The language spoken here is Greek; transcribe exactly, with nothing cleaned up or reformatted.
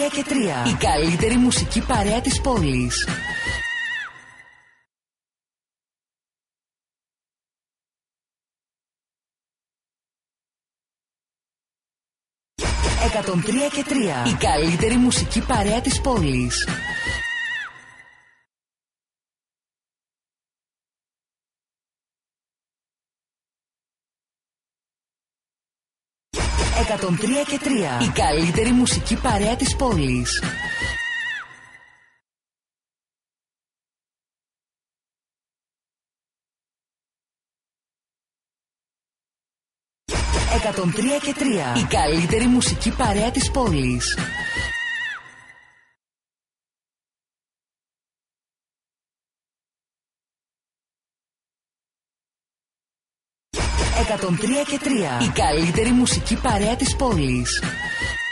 και τρία. Η καλύτερη μουσική παρέα της πόλης. εκατόν τρία και τρία. Η καλύτερη μουσική παρέα της πόλης. εκατόν τρία και τρία. Η καλύτερη μουσική παρέα της πόλης. εκατόν τρία και τρία. Η καλύτερη μουσική παρέα της πόλης. εκατόν τρία και τρία. Η καλύτερη μουσική παρέα της πόλης.